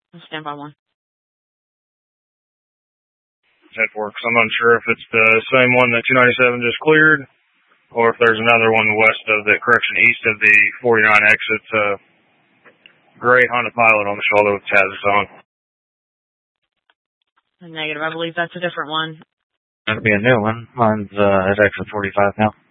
Stand by 1. That works. I'm unsure if it's the same one that 297 just cleared, or if there's another one west of the, east of the 49 exit. Gray Honda Pilot on the shoulder with hazards on. Negative. I believe that's a different one. That'd be a new one. Mine's at exit 45 now.